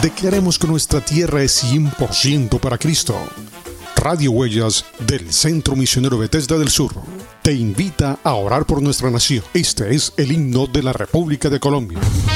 declaremos que nuestra tierra es 100% para Cristo. Radio Huellas del Centro Misionero Bethesda del Sur te invita a orar por nuestra nación. Este es el himno de la República de Colombia.